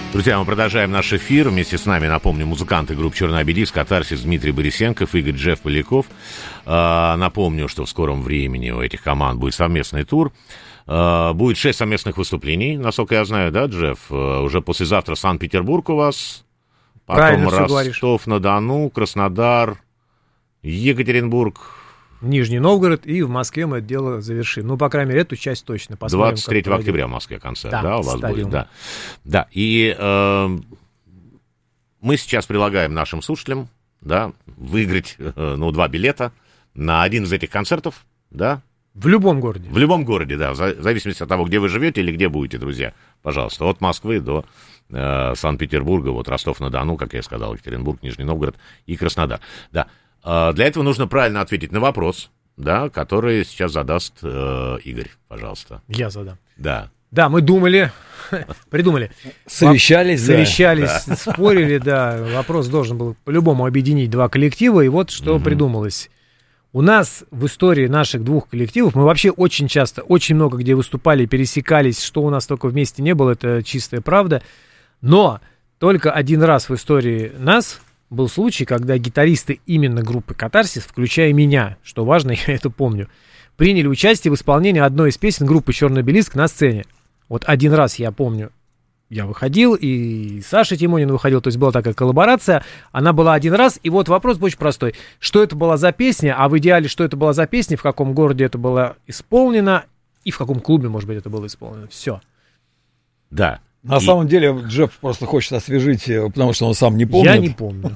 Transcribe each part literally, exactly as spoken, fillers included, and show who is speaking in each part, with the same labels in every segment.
Speaker 1: Друзья, мы продолжаем наш эфир. Вместе с нами, напомню, музыканты группы «Черный обелиск», «Катарсис», Дмитрий Борисенков, Игорь Джефф Поляков. А, напомню, что в скором времени у этих команд будет совместный тур. А, будет шесть совместных выступлений, насколько я знаю, да, Джефф? А, уже послезавтра Санкт-Петербург у вас, потом Ростов-на-Дону, Краснодар, Екатеринбург,
Speaker 2: Нижний Новгород, и в Москве мы это дело завершим. Ну, по крайней мере, эту часть точно. Посмотрим,
Speaker 1: двадцать третьего октября в Москве концерт, да,
Speaker 2: да
Speaker 1: у вас
Speaker 2: стадион.
Speaker 1: будет, да. Да, и э, мы сейчас предлагаем нашим слушателям, да, выиграть, э, ну, два билета на один из этих концертов, да.
Speaker 2: В любом городе.
Speaker 1: В любом городе, да, в зависимости от того, где вы живете или где будете, друзья, пожалуйста, от Москвы до э, Санкт-Петербурга, вот Ростов-на-Дону, как я сказал, Екатеринбург, Нижний Новгород и Краснодар, да. Для этого нужно правильно ответить на вопрос, да, который сейчас задаст э, Игорь, пожалуйста.
Speaker 2: Я задам.
Speaker 1: Да.
Speaker 2: Да, мы думали, придумали.
Speaker 3: Совещались, да.
Speaker 2: Совещались,
Speaker 1: да.
Speaker 2: спорили, да. Вопрос должен был по-любому объединить два коллектива, и вот что угу. придумалось. У нас в истории наших двух коллективов, мы вообще очень часто, очень много где выступали, пересекались, что у нас только вместе не было, это чистая правда. Но только один раз в истории нас... был случай, когда гитаристы именно группы «Катарсис», включая меня, что важно, я это помню, приняли участие в исполнении одной из песен группы «Черный обелиск» на сцене. Вот один раз, я помню, я выходил, и Саша Тимонин выходил, то есть была такая коллаборация, она была один раз, и вот вопрос был очень простой. Что это была за песня, а в идеале, что это была за песня, в каком городе это было исполнено, и в каком клубе, может быть, это было исполнено. Все.
Speaker 1: Да.
Speaker 3: На
Speaker 1: и...
Speaker 3: самом деле Джефф просто хочет освежить, потому что он сам не помнит.
Speaker 2: Я не помню.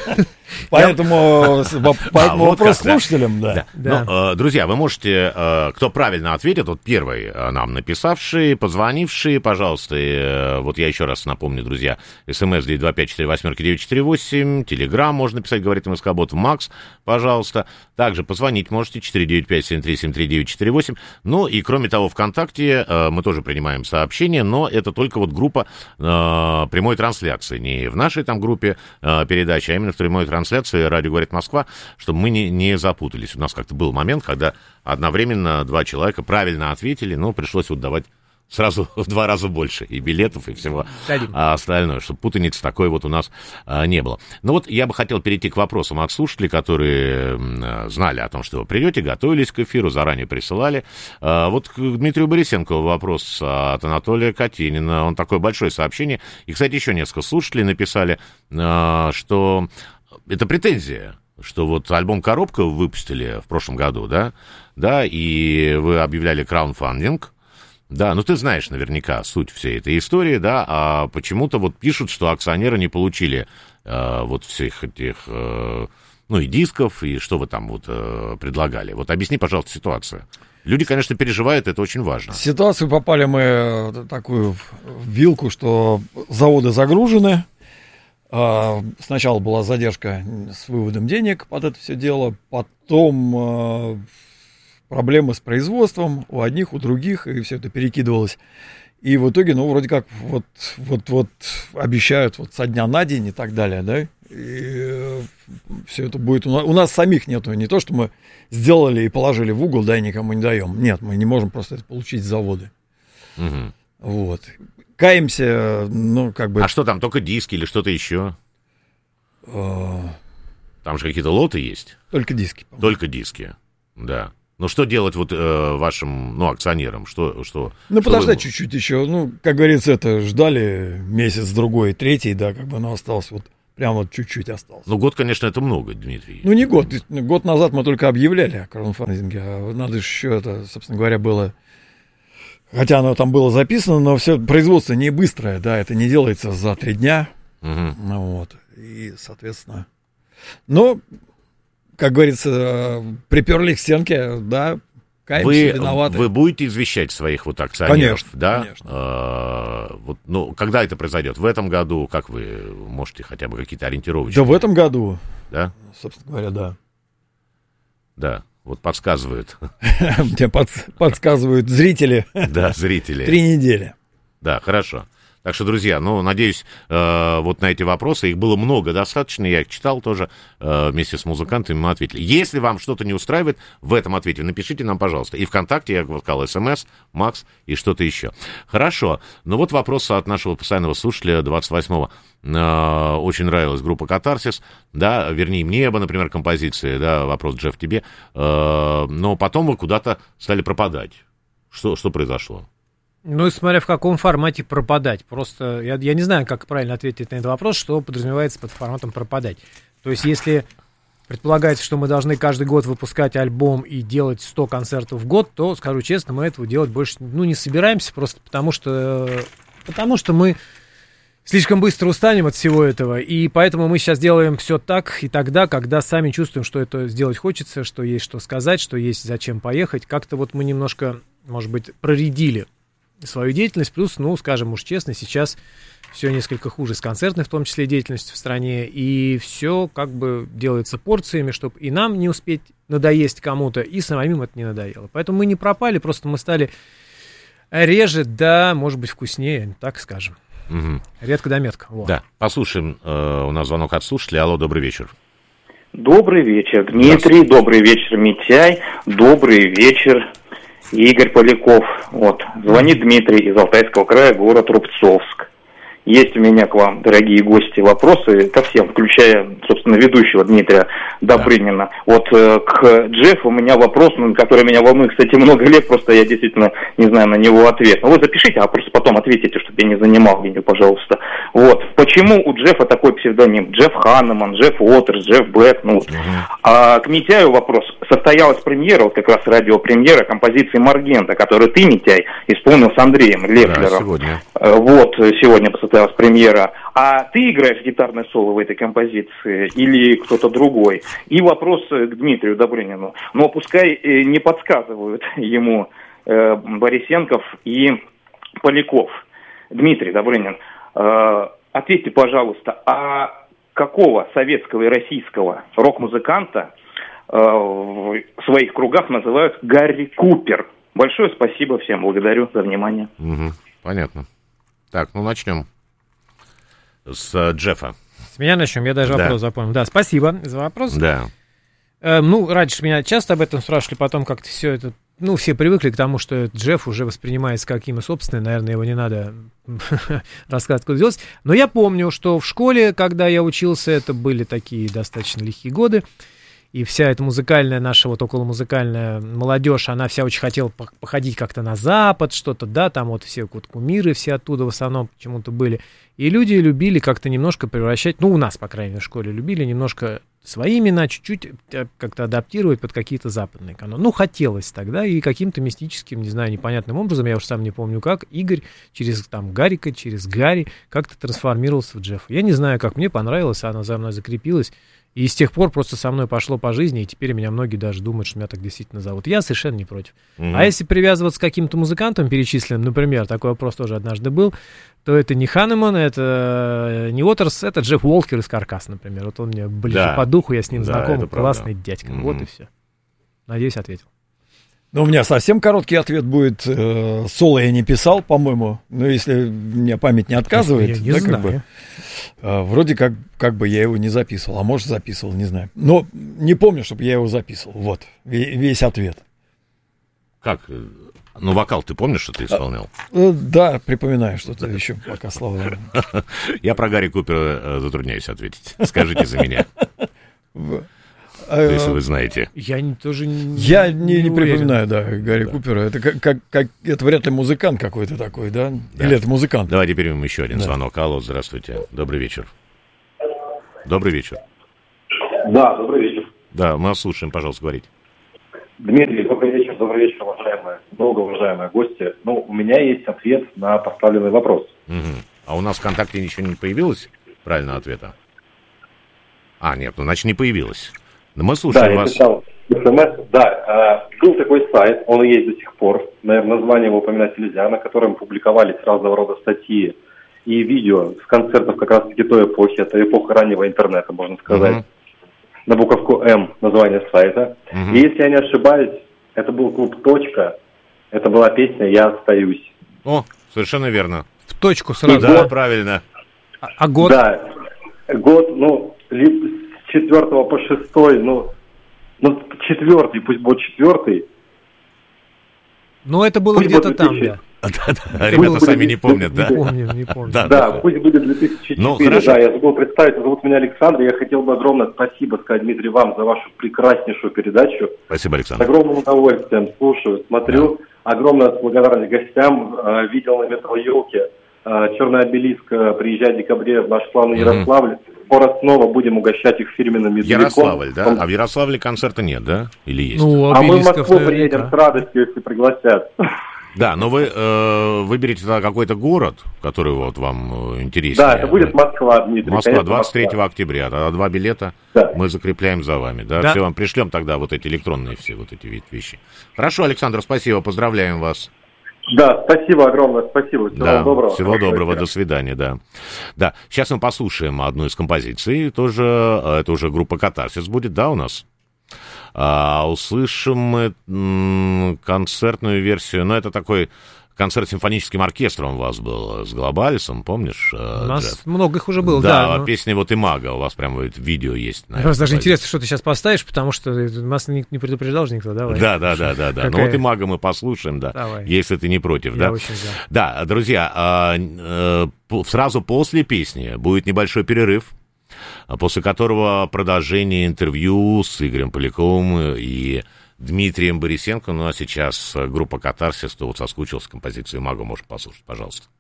Speaker 3: Поэтому вопрос слушателям, да.
Speaker 1: Друзья, вы можете, кто правильно ответит, вот первый нам написавший, позвонивший, пожалуйста, вот я еще раз напомню, друзья, смс девять два пять четыре восемь девять четыре восемь, телеграм можно писать, говорит МСК-бот, Макс, пожалуйста. Также позвонить можете четыре девять пять семь три семь три девять четыре восемь. Ну и кроме того, ВКонтакте мы тоже принимаем сообщения, но это только вот группа прямой трансляции, не в нашей там группе передачи, а именно в прямой трансляции «Радио говорит Москва», чтобы мы не, не запутались. У нас как-то был момент, когда одновременно два человека правильно ответили, но пришлось вот давать сразу в два раза больше и билетов, и всего а остальное, чтобы путаницы такой вот у нас а, не было. Ну вот я бы хотел перейти к вопросам от слушателей, которые м, знали о том, что вы придете, готовились к эфиру, заранее присылали. А, вот к Дмитрию Борисенкову вопрос от Анатолия Катинина. Он такое большое сообщение. И, кстати, еще несколько слушателей написали, а, что это претензия, что вот альбом «Коробка» вы выпустили в прошлом году, да, да, и вы объявляли краундфандинг. Да, ну ты знаешь наверняка суть всей этой истории, да, а почему-то вот пишут, что акционеры не получили э, вот всех этих, э, ну и дисков, и что вы там вот э, предлагали. Вот объясни, пожалуйста, ситуацию. Люди, конечно, переживают, это очень важно.
Speaker 3: В ситуацию попали мы в такую вилку, что заводы загружены. Э, сначала была задержка с выводом денег под это все дело, потом... Э, проблемы с производством у одних, у других, и все это перекидывалось. И в итоге, ну, вроде как, вот, вот, вот обещают вот со дня на день и так далее, да, и э, все это будет... У нас, у нас самих нету, не то, что мы сделали и положили в угол, да, и никому не даем. Нет, мы не можем просто это получить с завода.
Speaker 1: Угу.
Speaker 3: Вот. Каемся, ну, как бы...
Speaker 1: А что там, только диски или что-то еще?
Speaker 3: Э...
Speaker 1: Там же какие-то лоты есть?
Speaker 3: Только диски. По-моему.
Speaker 1: Только диски, да. Ну, что делать вот э, вашим, ну, акционерам? Что, что,
Speaker 3: ну,
Speaker 1: что
Speaker 3: подождать
Speaker 1: вы...
Speaker 3: чуть-чуть еще. Ну, как говорится, это ждали месяц, другой, третий, да, как бы, но осталось вот, прям вот чуть-чуть осталось.
Speaker 1: Ну, год, конечно, это много, Дмитрий.
Speaker 3: Ну, не год. Год назад мы только объявляли о краудфандинге, а надо же еще это, собственно говоря, было... Хотя оно там было записано, но все производство не быстрое, да, это не делается за три дня.
Speaker 1: Угу.
Speaker 3: Ну, вот, и, соответственно... Но... Как говорится, приперли к стенке, да, каемся,
Speaker 1: вы,
Speaker 3: виноваты.
Speaker 1: Вы будете извещать своих вот акционеров,
Speaker 3: конечно,
Speaker 1: да?
Speaker 3: Конечно.
Speaker 1: А, вот, ну, когда это произойдет? В этом году, как вы можете хотя бы какие-то ориентировочные?
Speaker 3: Да в этом году,
Speaker 1: да?
Speaker 3: Собственно говоря, да.
Speaker 1: Да, вот подсказывают.
Speaker 3: Мне подсказывают зрители.
Speaker 1: Да, зрители.
Speaker 3: Три недели.
Speaker 1: Да, хорошо. Так что, друзья, ну, надеюсь, э, вот на эти вопросы, их было много достаточно, я их читал тоже, э, вместе с музыкантами мы ответили. Если вам что-то не устраивает в этом ответе, напишите нам, пожалуйста. И ВКонтакте, я сказал, СМС, Макс и что-то еще. Хорошо, ну вот вопрос от нашего постоянного слушателя двадцать восьмого. Э, очень нравилась группа «Катарсис», да, «Верни им небо», например, композиции, да, вопрос, Джефф, тебе. Э, но потом вы куда-то стали пропадать. Что, что произошло?
Speaker 2: Ну, смотря в каком формате пропадать. Просто я, я не знаю, как правильно ответить на этот вопрос, что подразумевается под форматом пропадать. То есть, если предполагается, что мы должны каждый год выпускать альбом и делать сто концертов в год, то, скажу честно, мы этого делать больше ну, не собираемся, просто потому что, потому что мы слишком быстро устанем от всего этого, и поэтому мы сейчас делаем все так и тогда, когда сами чувствуем, что это сделать хочется, что есть что сказать, что есть зачем поехать. Как-то вот мы немножко, может быть, проредили свою деятельность, плюс, ну, скажем уж честно, сейчас все несколько хуже с концертной, в том числе, деятельностью в стране, и все как бы делается порциями, чтобы и нам не успеть надоесть кому-то, и самим это не надоело. Поэтому мы не пропали, просто мы стали реже, да, может быть, вкуснее, так скажем. Угу. Редко да метко. Вот.
Speaker 1: Да, послушаем, э, у нас звонок от слушателя. Алло, добрый вечер.
Speaker 4: Добрый вечер, Дмитрий, добрый вечер, Митяй, добрый вечер, Игорь Поляков. Вот, звонит Дмитрий из Алтайского края, город Рубцовск. Есть у меня к вам, дорогие гости, вопросы ко всем, включая, собственно, ведущего Дмитрия Добрынина. Да. Вот э, к Джеффу у меня вопрос, который меня волнует, кстати, много лет, просто я действительно не знаю на него ответ. Но вы запишите, а просто потом ответите, чтобы я не занимал меня, пожалуйста. Вот, почему у Джеффа такой псевдоним? Джефф Ханнеман, Джефф Уотерс, Джефф Блэк, ну вот. Uh-huh. А к Митяю вопрос. Состоялась премьера, вот как раз радиопремьера композиции «Маргента», которую ты, Митяй, исполнил с Андреем Лефлером.
Speaker 1: Да, сегодня.
Speaker 4: Вот, сегодня состоялась премьера. А ты играешь гитарное соло в этой композиции или кто-то другой? И вопрос к Дмитрию Добрынину. Но пускай не подсказывают ему э, Борисенков и Поляков. Дмитрий Добрынин, э, ответьте, пожалуйста, а какого советского и российского рок-музыканта э, в своих кругах называют Гарри Купер? Большое спасибо всем, благодарю за внимание.
Speaker 1: Угу, понятно. Так, ну начнем с uh, Джеффа.
Speaker 2: С меня начнем, я даже да. вопрос запомнил. Да, спасибо за вопрос.
Speaker 1: Да.
Speaker 2: Э, ну, раньше меня часто об этом спрашивали, потом как-то все это, ну, все привыкли к тому, что Джефф уже воспринимается как имя собственное, наверное, его не надо рассказывать, куда делать. Но я помню, что в школе, когда я учился, это были такие достаточно лихие годы, и вся эта музыкальная наша, вот околомузыкальная молодежь, она вся очень хотела походить как-то на Запад, что-то, да, там вот все вот кумиры, все оттуда в основном почему-то были. И люди любили как-то немножко превращать, ну, у нас, по крайней мере, в школе любили немножко свои имена чуть-чуть как-то адаптировать под какие-то западные каноны. Ну, хотелось тогда, и каким-то мистическим, не знаю, непонятным образом, я уж сам не помню как, Игорь через там Гарика, через Гарри как-то трансформировался в Джеффа. Я не знаю, как мне понравилось, она за мной закрепилась. И с тех пор просто со мной пошло по жизни, и теперь меня многие даже думают, что меня так действительно зовут. Я совершенно не против. Mm-hmm. А если привязываться к каким-то музыкантам перечисленным, например, такой вопрос тоже однажды был, то это не Ханнеман, это не Уотерс, это Джефф Уолкер из «Каркас», например. Вот он мне ближе да. по духу, я с ним да, знаком, классный дядька. Mm-hmm. Вот и все. Надеюсь, ответил.
Speaker 3: Ну, у меня совсем короткий ответ будет. Соло я не писал, по-моему. Но если мне память не отказывает,
Speaker 2: я не
Speaker 3: да,
Speaker 2: знаю.
Speaker 3: Как бы, вроде как, как бы я его не записывал. А может, записывал, не знаю. Но не помню, чтобы я его записывал. Вот, весь ответ.
Speaker 1: Как? Ну, вокал ты помнишь, что ты исполнял?
Speaker 3: А, да, припоминаю что-то еще, пока слава.
Speaker 1: Я про Гарри Купера затрудняюсь ответить. Скажите за меня. Если вы знаете.
Speaker 2: Я не, тоже не
Speaker 3: Я не, не, не припоминаю, да, Гарри да. Купера. Это как, как, как это вряд ли музыкант какой-то такой, да? да? Или это музыкант?
Speaker 1: Давайте примем еще один
Speaker 3: да.
Speaker 1: звонок. Алло, здравствуйте. Добрый вечер. Добрый вечер.
Speaker 5: Да, добрый вечер.
Speaker 1: Да, мы вас слушаем, пожалуйста, говорите.
Speaker 5: Дмитрий, добрый вечер, добрый вечер, уважаемые, многоуважаемые гости. Ну, у меня есть ответ на поставленный вопрос.
Speaker 1: Угу. А у нас в ВКонтакте ничего не появилось? Правильного ответа? А, нет, ну, значит, не появилось. Но мы слушаем
Speaker 5: да,
Speaker 1: вас.
Speaker 5: Я писал смс. Да, э, был такой сайт, он и есть до сих пор. Наверное, название его упоминать нельзя, на котором публиковались разного рода статьи и видео с концертов как раз-таки той эпохи. Это эпоха раннего интернета, можно сказать. Uh-huh. На буковку М название сайта. Uh-huh. И если я не ошибаюсь, это был клуб «Точка». Это была песня «Я остаюсь».
Speaker 1: О, совершенно верно. В
Speaker 2: точку сразу.
Speaker 1: Да,
Speaker 5: год,
Speaker 1: правильно.
Speaker 2: А, а год?
Speaker 5: Да, год, ну, ли- с четвертого по шестой, ну, ну, четвертый, пусть будет четвертый.
Speaker 2: Ну, это было
Speaker 5: Пусть
Speaker 2: где-то
Speaker 5: будет
Speaker 2: там,
Speaker 5: две тысячи.
Speaker 2: да.
Speaker 1: Да-да, ребята сами не помнят, да?
Speaker 2: Не помним, не помним.
Speaker 1: Да,
Speaker 5: Да,
Speaker 1: да.
Speaker 5: пусть будет две тысячи четвёртый.
Speaker 1: Ну, хорошо.
Speaker 5: Да, я забыл представить, зовут меня Александр. Я хотел бы огромное спасибо сказать, Дмитрий, вам за вашу прекраснейшую передачу.
Speaker 1: Спасибо,
Speaker 5: С
Speaker 1: Александр.
Speaker 5: огромным удовольствием слушаю, смотрю. Огромная благодарность гостям. Э, Видел на метро «Елки». Э, Черный обелиск э, приезжает в декабре в наш славный
Speaker 1: Мгм.
Speaker 5: Ярославль. Скоро снова будем угощать их фирменным медовиком.
Speaker 1: Ярославль, да?
Speaker 5: Он-
Speaker 1: А в Ярославле концерта нет, да? Или есть?
Speaker 2: Ну,
Speaker 5: А мы в
Speaker 2: обелисков
Speaker 5: Москву
Speaker 2: наверняка.
Speaker 5: приедем с радостью, если пригласят.
Speaker 1: Да, но вы э, выберете тогда какой-то город, который вот вам э, интереснее.
Speaker 5: Да, это будет Москва, Дмитрий.
Speaker 1: Москва,
Speaker 5: конечно,
Speaker 1: двадцать третьего
Speaker 5: Москва.
Speaker 1: октября. Тогда два билета
Speaker 5: Да.
Speaker 1: мы закрепляем за вами. Да?
Speaker 2: Да.
Speaker 1: Все вам пришлем тогда вот эти электронные все вот эти вид- вещи. Хорошо, Александр, спасибо, поздравляем вас.
Speaker 5: Да, спасибо огромное, спасибо. Всего
Speaker 1: Да,
Speaker 5: доброго.
Speaker 1: всего
Speaker 5: Хорошего
Speaker 1: доброго,
Speaker 5: эфира.
Speaker 1: до свидания, да. Да, сейчас мы послушаем одну из композиций, тоже, э, это уже группа «Катарсис» будет, да, у нас? А, услышим мы м, концертную версию, ну, это такой концерт с симфоническим оркестром у вас был, с Глобалисом, помнишь? э,
Speaker 2: У нас
Speaker 1: Джефф?
Speaker 2: много их уже было,
Speaker 1: Да,
Speaker 2: да. но-
Speaker 1: песня вот «Имага», у вас прям вот видео есть. на
Speaker 2: Мне просто
Speaker 1: этой
Speaker 2: даже
Speaker 1: композиции.
Speaker 2: интересно, что ты сейчас поставишь, потому что нас не не предупреждал же никто, давай.
Speaker 1: Да, да, да, да, да. Ну
Speaker 2: Какая?
Speaker 1: вот «Имага» мы послушаем, да,
Speaker 2: Давай.
Speaker 1: если ты не против,
Speaker 2: Я
Speaker 1: да?
Speaker 2: очень за.
Speaker 1: Да, друзья, а, э, по- сразу после песни будет небольшой перерыв, а, после которого продолжение интервью с Игорем Поляковым и Дмитрием Борисенко. Ну а сейчас группа «Катарсис», кто вот соскучился, композицию «Имага» может послушать, пожалуйста.